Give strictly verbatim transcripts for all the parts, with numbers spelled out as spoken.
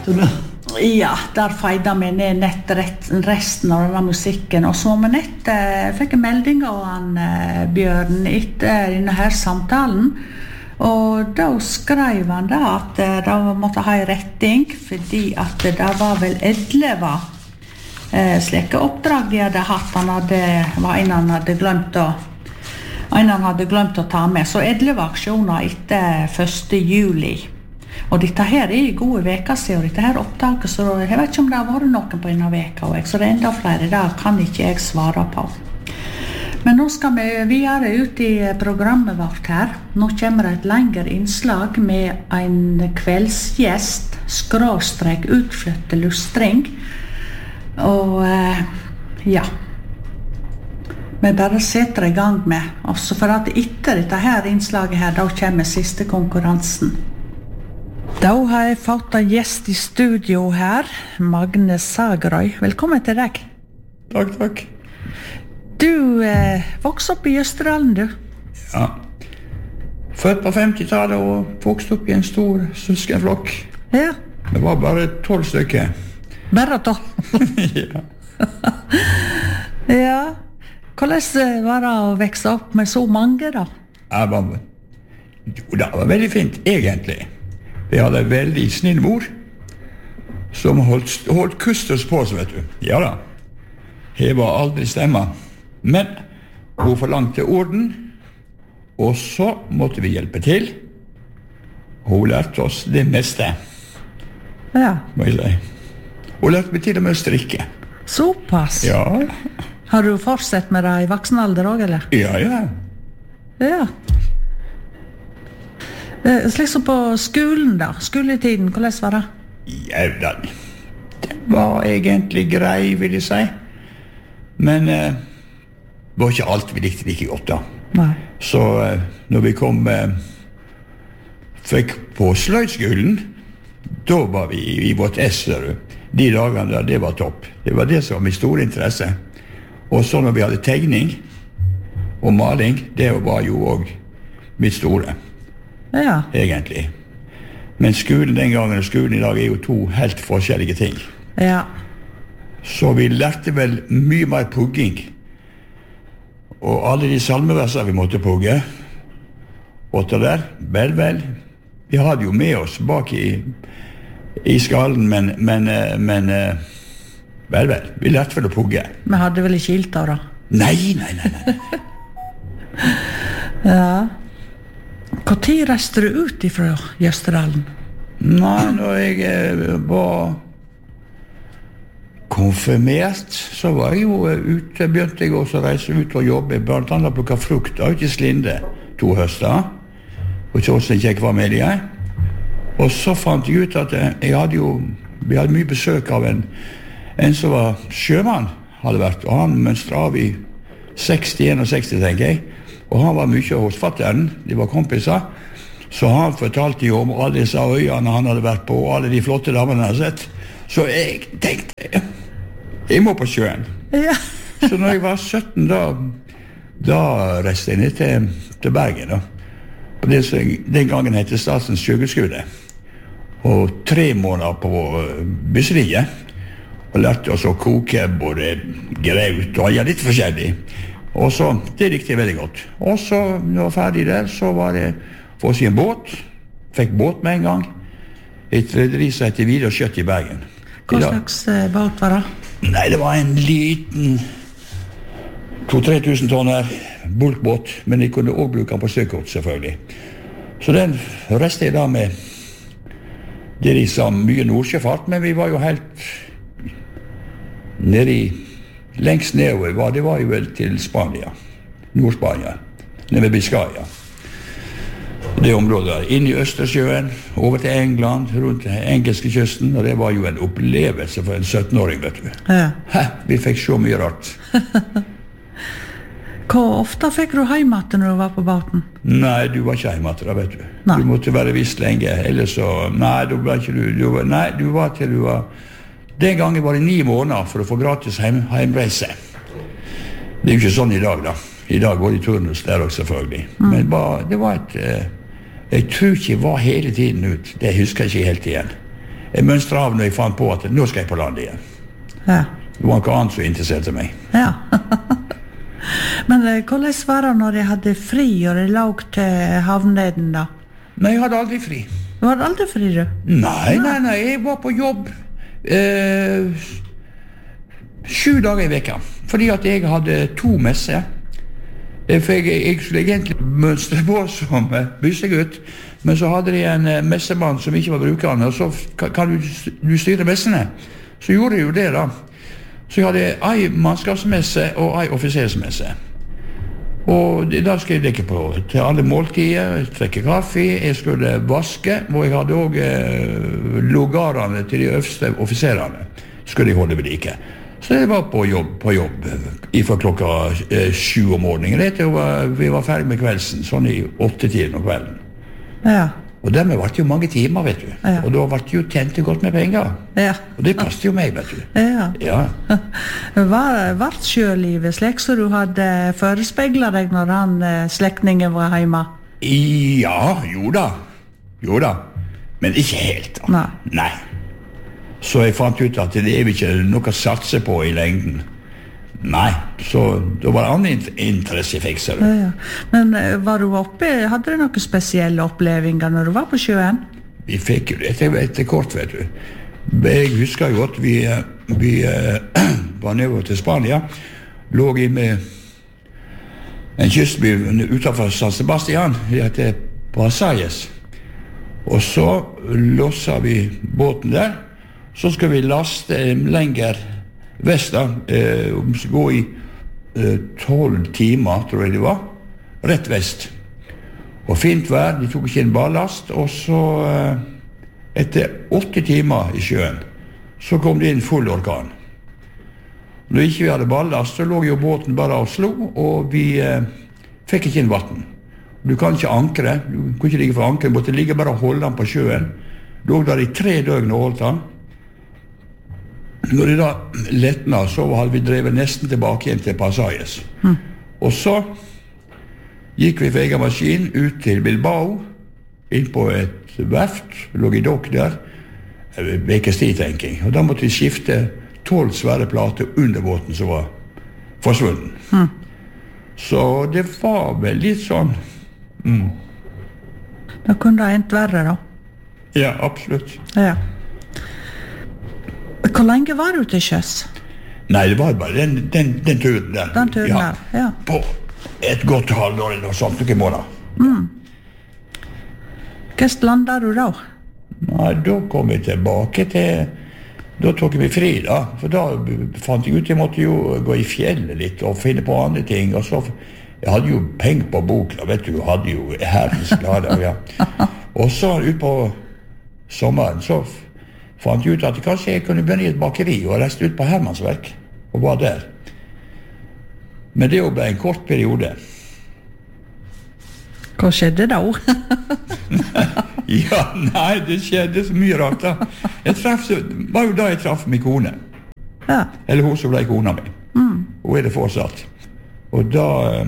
lærte du? Ja, der feide vi ned nett resten av denne musikken. Og så med nett eh, fikk jeg melding av han, eh, Bjørn etter denne her samtalen. Og da skrev han da at eh, da måtte ha en retting, fordi at det var vel elleve eh, slike oppdrag de hadde hatt. Han hadde, var en han hadde glemt å, en han hadde glemt å ta med. Så elleve aksjoner etter første juli. Og dette her er gode veker siden, og dette her opptaket, så jeg vet ikke om det har vært noen på denne veka, så det er enda flere, det kan ikke jeg svare på. Men nå skal vi videre ut i programmet vårt her. Nå kommer det et lengre innslag med en kveldsgjest, skråstrek utflytte lustring. Og ja, vi bare setter i gang med, også for at etter dette her innslaget her, da kommer siste konkurransen. Da har jeg fått en gjest i studio her, Magne Sagerøy. Velkommen til deg. Takk, takk. Du eh, vokste opp i Østerdalen, du? Ja. Født på femtitallet og vokste opp i en stor søskenflokk. Ja. Det var bare tolv stykker. Bare tolv? Ja. Ja. Hvordan var det å vokse opp med så mange, da? Jeg var, jo, det var veldig fint, egentlig. Vi hadde en veldig snill mor som holdt, holdt kustus på oss, vet du. Ja da. Jeg var aldri stemma. Men hun forlangte orden, og så måtte vi hjelpe til. Hun lærte oss det meste. Ja. Må jeg si. Hun lærte meg til og med å strikke. Såpass? Ja. Har du fortsatt med det i voksen alder også, eller? Ja, ja. Ja. Slik som på skolen da, skoletiden, hvordan var det? Ja, det, det var egentlig grei, vil jeg si. Men eh, det var ikke alt vi likte like godt da. Nei. Så eh, når vi kom, eh, fikk på sløydskolen, da var vi i, i vårt ess, de dagene der, det var topp. Det var det som var min store interesse. Og så når vi hadde tegning og maling, det var jo også mitt store. Ja. Egentlig. Men skolen den gangen og skolen i dag er jo to helt forskjellige ting. Ja. Så vi lærte vel mye mer pugging. Og alle de salmeverser vi måtte pugge, og det der, vel, vel, vi hadde jo med oss bak i, i skallen, men, men, men, vel, vel, vi lærte vel å pugge. Vi hadde vel ikke ilter da? Nei, nei, nei, nei. Ja. Hvor tid reiste du ut ifra Østerdalen? Nei, når jeg eh, var konfirmert, så var jeg jo ute, begynte jeg også å reise ut og jobbe, blant annet plukket frukt ut i Slinde, to høster, og ikke også en kjekk familie. Og så fant jeg ut at jeg hadde jo, vi hadde mye besøk av en, en som var sjømann, hadde vært, og han mønstret av i seksti enogseksti, tenker jeg. Og han var mye hos fatteren, de var kompiser, så han fortalte jo om alle disse øyene han hadde vært på, og alle de flotte damene han hadde sett. Så jeg tenkte, jeg må på sjøen. Ja. Så når jeg var sytten, da, da reiste jeg ned til, til Bergen, da. På det som den gangen heter Statens sjøgudskole. Og tre måneder på bysseriet, og lærte oss å koke både graut og ja, litt forskjellig. Og så, det likte jeg veldig godt. Og så, når jeg var ferdig der, så var det for å si en båt. Fikk båt med en gang. Et rederi som heter Vidar Skjøtt i Bergen. Hva slags eh, båt var det? Nei, det var en liten to-tre tusen tonner bulkbåt, men jeg kunne også bruke den på søkort, selvfølgelig. Så den reiste jeg da med det de sa mye nordsjøfart, men vi var jo helt nede i lengst nedover var, det var jo vel til Spania, Nord-Spania, nede ved Biscaya. Det området der, inn i Østersjøen, over til England, rundt engelske kysten, og det var jo en opplevelse for en sytten-åring, vet du. Ja. Hæ, vi fikk så mye rart. Hvor ofte fikk du heimat når du var på båten? Nei, du var ikke heimat da, vet du. Nei. Du måtte være visst lenge, ellers så, nei, du var ikke du, du var, nei, du var til du var, den gangen var det ni måneder for å få gratis heim, heimreise. Det er jo ikke sånn i dag da. I dag går det i turnus der også selvfølgelig. Mm. Men bare, det var et, eh, jeg tror ikke det var hele tiden ut. Det husker jeg ikke helt igjen. jeg mønstret av når jeg fant på at nå skal jeg på land igjen. Ja. Det var ikke annet som interesserte meg. Ja. Men eh, hvordan var det når jeg hadde fri og jeg lå til havneden da? Nei, jeg hadde aldri fri. Du hadde aldri fri, du? Nei, nei, nei, jeg var på jobb eh, sju dager i veka, fordi at jeg hadde to messer. For jeg, jeg skulle egentlig mønstre på som byssegutt, men så hadde de en messemann som ikke var brukende, og så kan du, du styre messene. Så gjorde jeg jo det da. Så jeg hadde ei mannskapsmesse og ei offisersmesse. Og da skulle jeg dekke på til alle måltider, trekke kaffe, jeg skulle vaske, og jeg hadde også eh, logarene til de øverste offiserene, skulle jeg holde ved like. Så jeg var på jobb, på jobb fra klokka eh, sju om morgenen. Det var, vi var ferdig med kveldsen, sånn i åtte-tiden om kvelden. Ja. Og dermed var det jo mange timer, vet du. Ja. Og da var det jo tjent godt med penger. Ja. Og det passet jo meg, vet du. Ja. Ja. Var, var sjølivet slik så du hadde forespeglet deg når han slektningen var hjemme? Ja, jo da. Jo da. Men ikke helt da. Nei. Nei. Så jeg fant ut at det er ikke noe å satse på i lengden. Nei, så det var andre interesse jeg fikk, ser du. Ja, ja. Men var du oppe, hadde du noen spesielle opplevelser når du var på sjøen? Vi fikk jo det etter, etter kort, vet du. Jeg husker jo at vi, vi var nede til Spania, lå i med en kystby utenfor San Sebastian, det heter Pasajes. Og så losset vi båten der, så skal vi laste lenger vest da, eh, gå i tolv eh, timer, tror jeg det var, rett vest. Og fint vær, de tok ikke en ballast, og så eh, etter åtte timer i sjøen, så kom det inn full orkan. Når ikke vi hadde ballast, så lå jo båten bare og slo, og vi eh, fikk ikke inn vatten. Du kan ikke ankre, du kan ikke ligge for ankre, du måtte ligge bare og holde den på sjøen. Lå der i tre døgn og holdt den. Når det da lettna, så hadde vi drevet nesten tilbake igjen til Pasajes. Mm. Og så gikk vi for egen maskin ut til Bilbao, inn på et verft, lå i dokk der, vekes tid, tenker jeg. Og da måtte vi skifte tolv svære plater under båten som var forsvunnen. Mm. Så det var vel litt sånn... Mm. Da kunne det endt verre, da? Ja, absolutt. Ja. Hvor lenge var du til sjøs? Nei, det var bare den, den, den turen der. Den turen ja. der, ja. På et godt halvår eller noe sånt, noen måneder. Mm. Hvordan landet du da? Nei, da kom jeg tilbake til... Da tok jeg meg fri, da. For da fant jeg ut jeg måtte jo gå i fjellet litt og finne på andre ting. Og så... Jeg hadde jo penger på bok, da, vet du. Jeg hadde jo herrens glade, ja. Og så ut på sommeren, så... fant jeg ut at kanskje jeg kunne begynne i et bakeri og reiste ut på Hermansverk og var der. Men det ble en kort periode. Hva skjedde da? Ja, nei, det skjedde så mye rart da. Jeg treff, var jo da jeg traff min kone. Ja. Eller hun som ble kona mi. Mm. Hun er det fortsatt. Og da...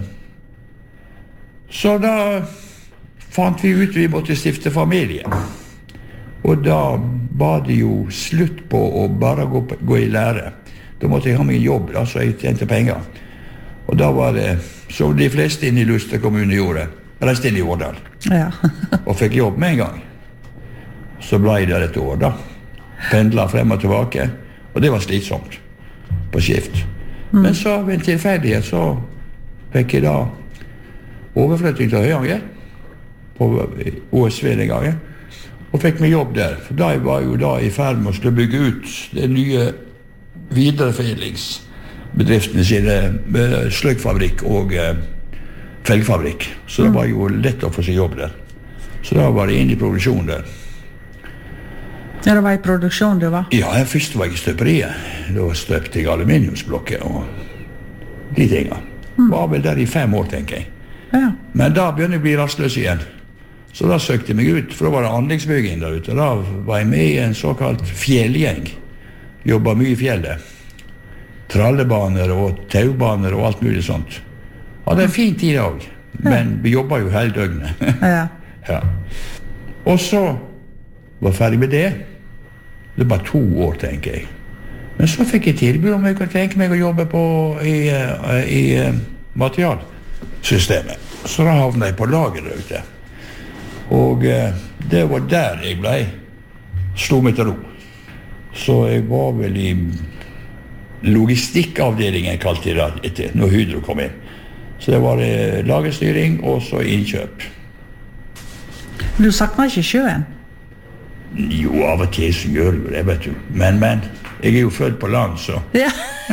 Så da fant vi ut vi måtte stifte familie. Og da var det jo slutt på å bare gå, på, gå i lære. Da måtte jeg ha min jobb, da, så jeg tjente penger. Og da var det, som de fleste inne i Luster kommune gjorde, reiste inn i Årdal. Ja. Og fikk jobb med en gang. Så ble jeg der et år, da. Pendlet frem og tilbake, og det var slitsomt på skift. Mm. Men så ved en tilfeldighet så fikk jeg da overflytting til Høyanger, på O S V den gangen. Og fikk meg jobb der, for da var jeg jo da i ferd med å skulle bygge ut den nye videreforedlingsbedriftene sine, sløgfabrikk og eh, felgfabrikk. Så det var jo lett å få seg jobb der. Så da var jeg inne i produksjon der. Ja, det var i produksjon du var? Ja, først var jeg i støperiet. Da støpte jeg aluminiumsblokker og de tingene. Mm. Var vel der i fem år, tenker jeg. Ja. Men da begynner jeg å bli rastløs igjen. Så da søkte jeg meg ut, for da var det anleggsbygging der ute. Da var jeg med i en såkalt fjellgjeng. Jobbet mye i fjellet. Trallebaner og taubaner og alt mulig sånt. Hadde en fin tid også, men vi jobbet jo hele døgnet. Ja. Ja. Og så var jeg ferdig med det. Det var to år, tenker jeg. Men så fikk jeg tilbud om jeg kunne tenke meg å jobbe på i, i, i materialsystemet. Så da havnet jeg på lageret ute. Og det var der jeg ble slo meg til ro. Så jeg var vel i logistikkavdelingen, kalte jeg det etter, når Hydro kom inn. Så det var det lagerstyring og så innkjøp. Du savner ikke sjøen? Jo, av og til så gjør du det, vet du. Men, men, jeg er jo født på land, så. Ja.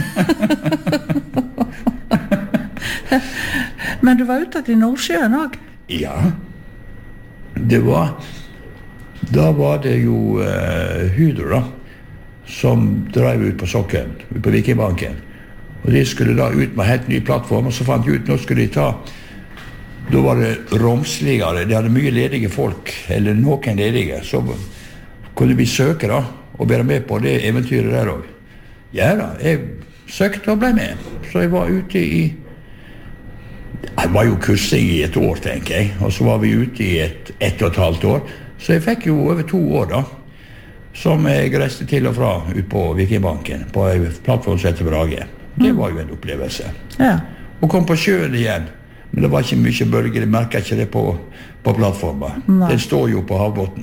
Men du var ute til Nordsjøen også? Ja. Det var, da var det jo uh, Hydro da, som drev ut på sokkelen, ut på Vikingbanken. Og de skulle da ut med helt ny plattform, og så fant de ut, nå skulle de ta, da var det romsligere, de hadde mye ledige folk, eller noen ledige, så kunne vi søke da, og være med på det eventyret der også. Ja da, jeg søkte og ble med, så jeg var ute i, jeg var jo kursing i et år, tenker jeg, og så var vi ute i et, ett og et halvt år, så jeg fikk jo over to år da, som jeg reiste til og fra ut på Vikingbanken, på en plattform som heter Brage. Det var jo en opplevelse. Ja. Og kom på sjøen igjen, men det var ikke mye bølger, jeg merket ikke det på, på plattformen. Nei. Den står jo på havbotten.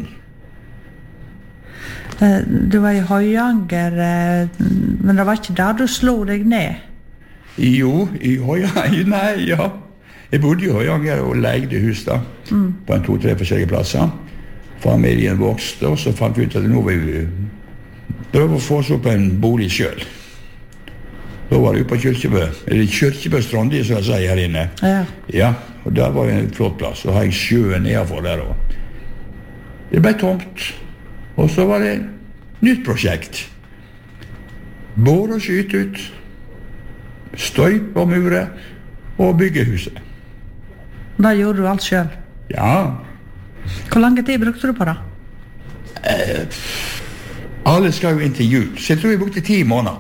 Du var i Høyanger, men det var ikke der du slo deg ned? Jo, i Høyanger, nei, ja. Jeg bodde i Høyanger og leide hus da, mm. på en to-tre forskjellige plasser. Familien vokste, og så fant vi ut at nå vil vi prøve å få oss opp en bolig selv. Da var det jo på Kyrkjebø, eller Kyrkjebø Strandi, som jeg sier her inne. Ja. Ja, og der var en flott plass, og har jeg sjøen nedenfor der også. Det ble tomt, og så var det et nytt prosjekt. Bore og skyte ut, støyp og mure, og bygge huset. Da gjorde du alt selv? Ja. Hvor lang tid brukte du på det? Eh, alle skal jo inn til jul, så jeg tror jeg brukte ti måneder.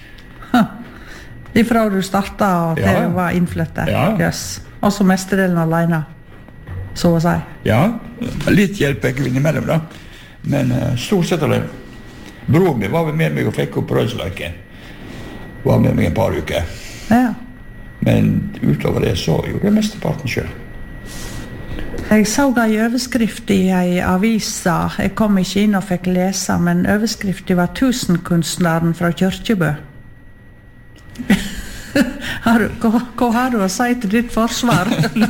Ifra du startet og til Ja. du var innflyttet? Ja. Yes. Og så mestedelen alene, så å si? Ja, litt hjelp jeg innimellom da, men uh, stort sett alene. Broren min var med meg og fikk opp Rødsløken. Var med meg en par uker. Ja. Men utover det så gjorde jeg mesteparten selv. Jeg så en overskrift i en avisa. Jeg kom ikke inn og fikk lese, men overskriften var tusenkunstneren fra Kyrkjebø. har du, hva, hva har du å si til ditt forsvar?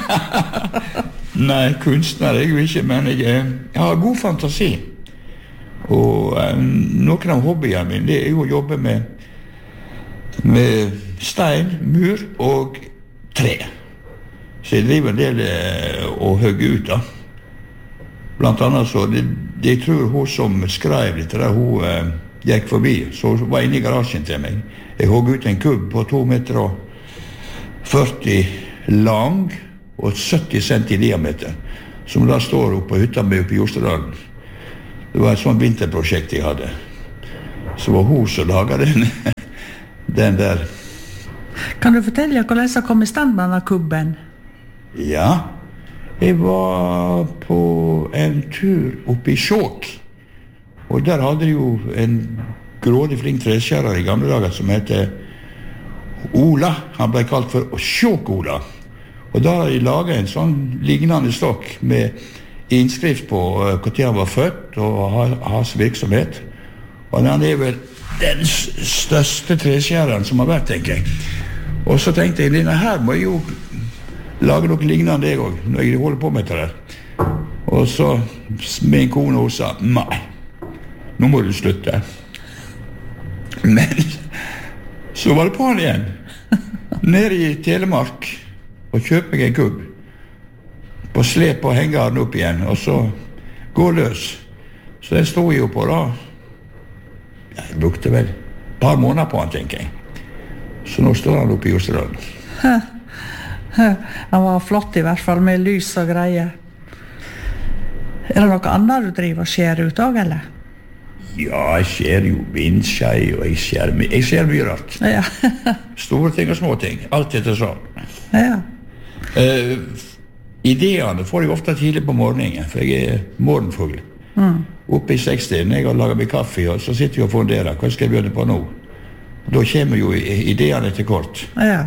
Nei, kunstner er jeg jo ikke, men jeg, jeg har god fantasi. Og um, noen av hobbyene mine, det er jo å jobbe med, med stein, mur og tre. Så jeg driver en del uh, og høgger ut da. Blant annet så, det, det jeg tror hun som skrev litt der, hun uh, gikk forbi, så hun var inne i garasjen til meg. Jeg hogg ut en kubb på to meter og førti lang og sytti centi i diameter, som da står oppe på hytta med oppe i Jostedalen. Det var et sånt vinterprosjekt jeg hadde. Så var hun som laget den, den der. Kan du fortelle hvordan jeg kom i stand med denne kubben? Ja, jeg var på en tur oppe i Skjåk, og der hadde de jo en grådig flink treskjærer i gamle dager som heter Ola. Han ble kalt for Skjåk-Ola. Og da har de laget en sånn lignende stokk med innskrift på uh, hvor han var født og hans virksomhet. Og han er vel den største treskjæreren som har vært, tenker jeg. Og så tenkte jeg, denne her må jeg jo lage noe lignende jeg også, når jeg holder på med det der. Og så min kone hun sa, nei, nå må du slutte. Men så var det på han igjen, nede i Telemark, og kjøpe meg en kubb, på slep og henge den opp igjen, og så gå løs. Så jeg stod jo på da, jeg brukte vel et par måneder på han, tenker jeg. Så nå står han oppe i Jostedalen. Han var flott i hvert fall, med lys og greier. Er det noe annet du driver og skjer ut også, eller? Ja, jeg ser jo vindskjei, og jeg ser, jeg ser mye rart. Ja. Store ting og små ting, alt etter sånn. Ja. Uh, ideene får jeg ofte tidlig på morgenen, for jeg er morgenfugl. Mm. Oppe i sekstiden, jeg har laget meg kaffe, og så sitter vi og funderer. Hva skal jeg begynne på nå? Da kommer jo ideene til kort. Ja.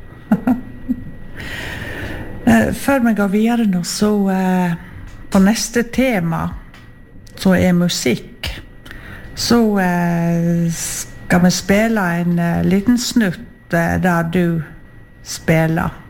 Før vi går videre nå, så uh, på neste tema, så er musikk, så uh, skal vi spille en uh, liten snutt uh, der du spiller.